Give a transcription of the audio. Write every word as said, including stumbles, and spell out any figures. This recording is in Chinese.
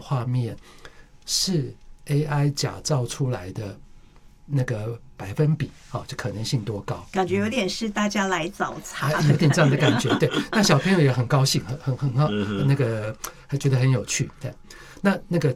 画面是 A I 假造出来的那个百分比，哦，这可能性多高？ 感觉有点是大家来找茬， 有点这样的感觉。对，那小朋友也很高兴，很很很好，那个还觉得很有趣。对，那那个